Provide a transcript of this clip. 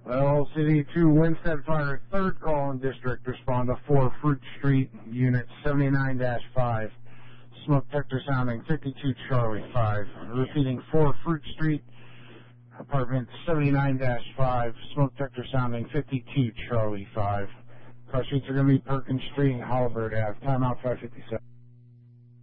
City 2, Winstead Fire, 3rd call in district. Respond to 4 Fruit Street, Unit 79-5. Smoke detector sounding 52 Charlie 5. Repeating 4 Fruit Street, apartment 79-5. Smoke detector sounding 52 Charlie 5. Cross streets are going to be Perkins Street and Halliburton Ave. Timeout 557.